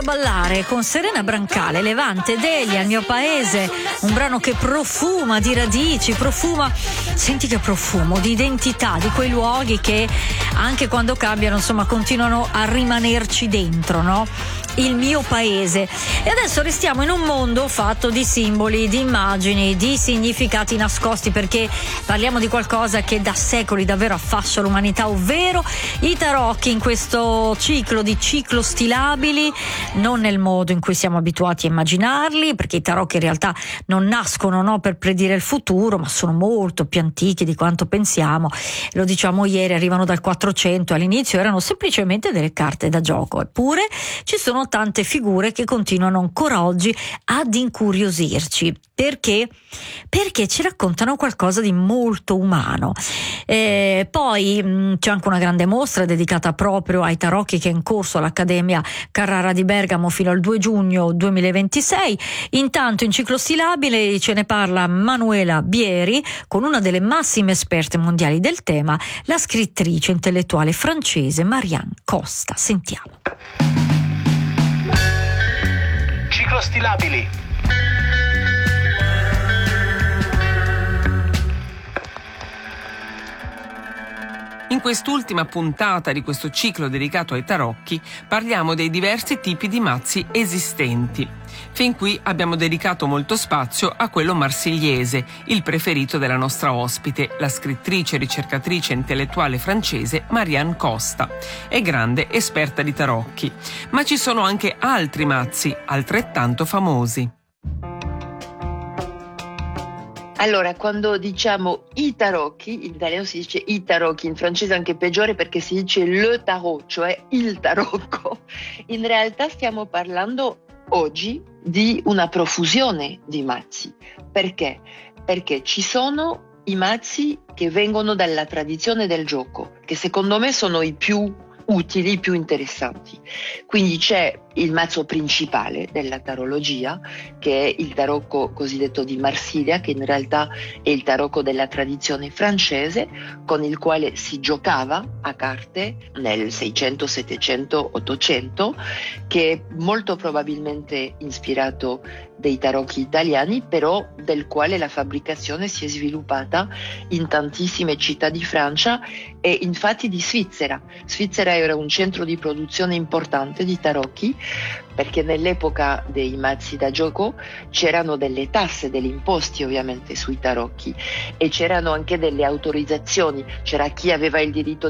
ballare con Serena Brancale, Levante Delia, Il mio paese, un brano che profuma di radici, senti che profumo, di identità, di quei luoghi che anche quando cambiano, insomma, continuano a rimanerci dentro, no? Il mio paese. E adesso restiamo in un mondo fatto di simboli, di immagini, di significati nascosti, perché parliamo di qualcosa che da secoli davvero affascia l'umanità, ovvero i tarocchi, in questo ciclo di ciclostilabili, non nel modo in cui siamo abituati a immaginarli, perché i tarocchi in realtà non nascono, no, per predire il futuro, ma sono molto più antichi di quanto pensiamo. Lo diciamo ieri, arrivano dal 400, all'inizio erano semplicemente delle carte da gioco, eppure ci sono tante figure che continuano ancora oggi ad incuriosirci. Perché? Perché ci raccontano qualcosa di molto umano. Poi c'è anche una grande mostra dedicata proprio ai tarocchi che è in corso all'Accademia Carrara di Bergamo fino al 2 giugno 2026. Intanto in ciclostilabile ce ne parla Manuela Bieri con una delle massime esperte mondiali del tema, la scrittrice intellettuale francese Marianne Costa. Sentiamo. Ciclostilabili. In quest'ultima puntata di questo ciclo dedicato ai tarocchi parliamo dei diversi tipi di mazzi esistenti. Fin qui abbiamo dedicato molto spazio a quello marsigliese, il preferito della nostra ospite, la scrittrice e ricercatrice intellettuale francese Marianne Costa. È grande esperta di tarocchi, ma ci sono anche altri mazzi altrettanto famosi. Allora, quando diciamo i tarocchi, in italiano si dice i tarocchi, in francese anche peggiore perché si dice le tarot, cioè il tarocco. In realtà stiamo parlando oggi di una profusione di mazzi. Perché? Perché ci sono i mazzi che vengono dalla tradizione del gioco, che secondo me sono i più utili, i più interessanti. Quindi c'è il mazzo principale della tarologia, che è il tarocco cosiddetto di Marsiglia, che in realtà è il tarocco della tradizione francese, con il quale si giocava a carte nel 600, 700, 800, che è molto probabilmente ispirato dei tarocchi italiani, però del quale la fabbricazione si è sviluppata in tantissime città di Francia e infatti di Svizzera. Svizzera era un centro di produzione importante di tarocchi, perché nell'epoca dei mazzi da gioco c'erano delle tasse, degli imposti ovviamente sui tarocchi, e c'erano anche delle autorizzazioni, c'era chi aveva il diritto